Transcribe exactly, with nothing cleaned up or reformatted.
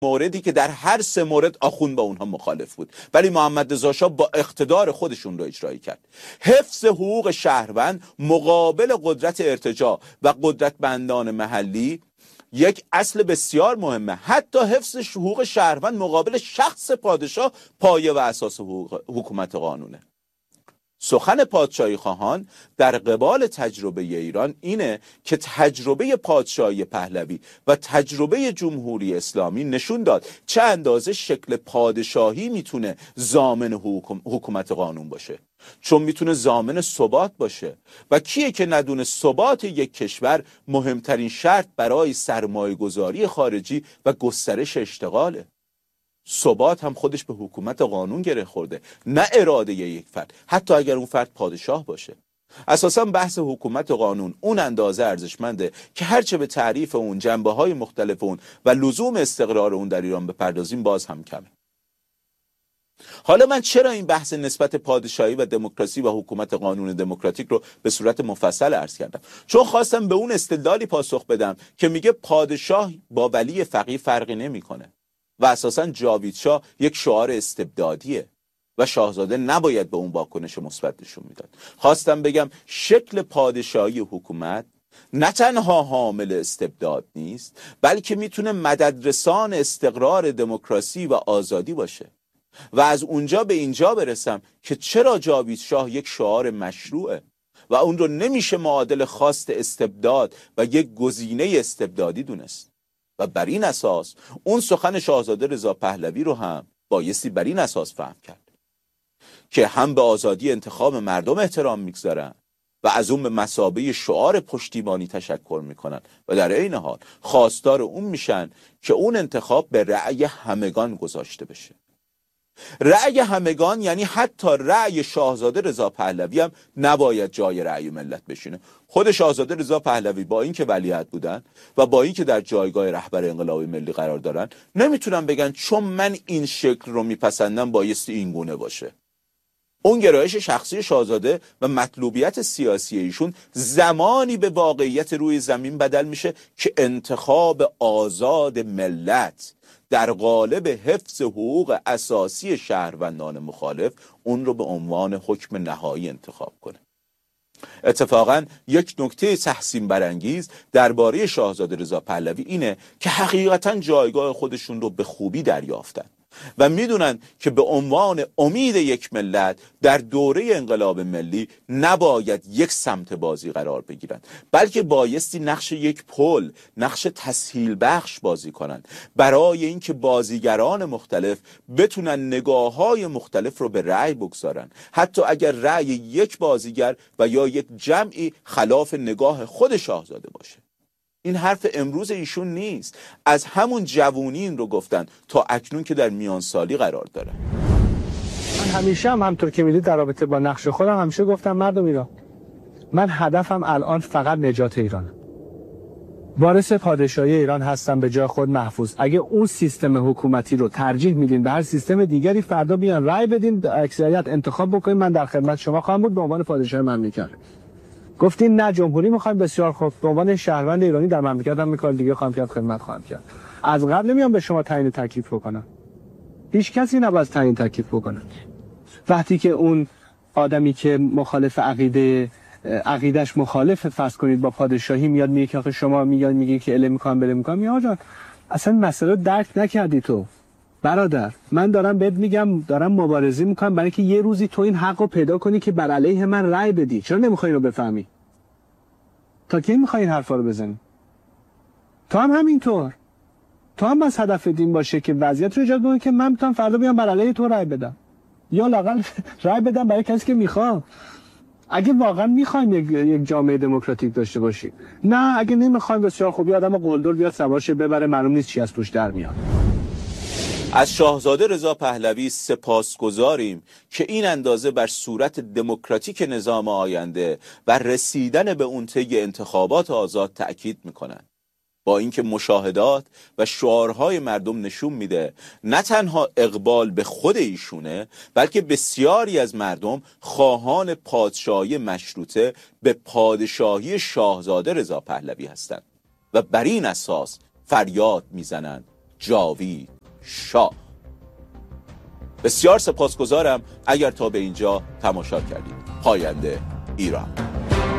موردی که در هر سه مورد آخوند با اونها مخالف بود، ولی محمد رضا شاه با اقتدار خودشون رو اجرایی کرد. حفظ حقوق شهروند مقابل قدرت ارتجاع و قدرتمندان محلی یک اصل بسیار مهمه. حتی حفظ حقوق شهروند مقابل شخص پادشاه پایه و اساس حقوق حکومت قانونه. سخن پادشاهی خواهان در قبال تجربه ایران اینه که تجربه پادشاهی پهلوی و تجربه جمهوری اسلامی نشون داد چه اندازه شکل پادشاهی میتونه ضامن حکوم، حکومت قانون باشه، چون میتونه ضامن ثبات باشه. و کیه که ندونه ثبات یک کشور مهمترین شرط برای سرمایه گذاری خارجی و گسترش اشتغاله. ثبات هم خودش به حکومت قانون گره خورده، نه اراده یک فرد، حتی اگر اون فرد پادشاه باشه. اساسا بحث حکومت قانون اون اندازه ارزشمنده که هرچه به تعریف اون، جنبه های مختلف اون و لزوم استقرار اون در ایران بپردازیم باز هم کمه. حالا من چرا این بحث نسبت پادشاهی و دموکراسی و حکومت قانون دموکراتیک رو به صورت مفصل عرض کردم؟ چون خواستم به اون استدلالی پاسخ بدم که میگه پادشاه با ولی فقیه فرقی نمیکنه و اساساً جاوید شاه یک شعار استبدادیه و شاهزاده نباید به اون واکنش مثبت نشون میداد. خواستم بگم شکل پادشاهی حکومت نه تنها حامل استبداد نیست، بلکه میتونه مددرسان استقرار دموکراسی و آزادی باشه. و از اونجا به اینجا برسم که چرا جاوید شاه یک شعار مشروعه و اون رو نمیشه معادل خواست استبداد و یک گزینه استبدادی دونست. و بر این اساس اون سخن شاهزاده رضا پهلوی رو هم بایستی بر این اساس فهم کرد که هم به آزادی انتخاب مردم احترام میگذارن و از اون به مثابه شعار پشتیبانی تشکر میکنن و در عین حال خواستار اون میشن که اون انتخاب به رأی همگان گذاشته بشه. رأی همگان یعنی حتی رأی شاهزاده رضا پهلوی هم نباید جای رأی ملت بشینه. خود شاهزاده رضا پهلوی با اینکه ولیعهد بودن و با اینکه در جایگاه رهبر انقلاب ملی قرار دارن نمیتونن بگن چون من این شکل رو میپسندم بایستی این گونه باشه. اون گرایش شخصی شاهزاده و مطلوبیت سیاسی ایشون زمانی به واقعیت روی زمین بدل میشه که انتخاب آزاد ملت در قالب حفظ حقوق اساسی شهروندان مخالف اون رو به عنوان حکم نهایی انتخاب کنه. اتفاقا یک نکته تحسین برانگیز درباره شاهزاده رضا پهلوی اینه که حقیقتا جایگاه خودشون رو به خوبی دریافتن و میدونن که به عنوان امید یک ملت در دوره انقلاب ملی نباید یک سمت بازی قرار بگیرن، بلکه بایستی نقش یک پل، نقش تسهیل بخش بازی کنن برای اینکه بازیگران مختلف بتونن نگاه‌های مختلف رو به رأی بگذارن، حتی اگر رأی یک بازیگر و یا یک جمعی خلاف نگاه خود شاهزاده باشه. این حرف امروز ایشون نیست، از همون جوونی این رو گفتن تا اکنون که در میان سالی قرار داره. من همیشه هم همطور که میدید در رابطه با نقش خودم همیشه گفتم مردم ایران، من هدفم الان فقط نجات ایرانه. وارث پادشاهی ایران هستم به جای خود محفوظ. اگه اون سیستم حکومتی رو ترجیح میدین به هر سیستم دیگری، فردا بیان رأی بدین، اکثریت انتخاب بکنین، من در خدمت شما خواهم بود به عنوان پادشاه مملکت. گفتین نه جمهوری میخوایم، بسیار خوب، به عنوان شهروند ایرانی در مملکتم میکار دیگه خواهم کرد، خدمت خواهم کرد. از قبل نمیام به شما تعیین تکلیف بکنم. هیچ کسی نباید تعیین تکلیف بکنه. وقتی که اون آدمی که مخالف عقیده عقیدهش مخالف فرض کنید با پادشاهی میاد میگه که آخه شما میاد میگه که اله میکنم بله میکنم، یا جان اصلا مسئله رو درک نکردی تو برادر. من دارم بهت میگم، دارم مبارزه میکنم برای اینکه یه روزی تو این حق رو پیدا کنی که بر علیه من رأی بدی. چرا نمیخوای اینو بفهمی؟ تا کی میخوای این حرفا رو بزنی؟ تو هم همینطور، تو هم بس هدف دین باشه که وضعیت رو ایجاد کنی که من میتونم فردا بیام بر علیه تو رأی بدم، یا لااقل رأی بدم برای کسی که میخوام. اگه واقعا میخوایم یک یک جامعه دموکراتیک داشته باشیم. نه اگه نمیخوایم بسیار خوبی آدم قلدر بیاد سوارش ببره، معلوم نیست چی از توش در میاد. از شاهزاده رضا پهلوی سپاسگزاریم که این اندازه بر صورت دموکراتیک نظام آینده و رسیدن به اون طی انتخابات آزاد تأکید میکنن. با اینکه مشاهدات و شعارهای مردم نشون میده نه تنها اقبال به خود ایشونه، بلکه بسیاری از مردم خواهان پادشاهی مشروطه به پادشاهی شاهزاده رضا پهلوی هستند و بر این اساس فریاد میزنند جاوید شاه. بسیار سپاسگزارم اگر تا به اینجا تماشا کردید. پاینده ایران.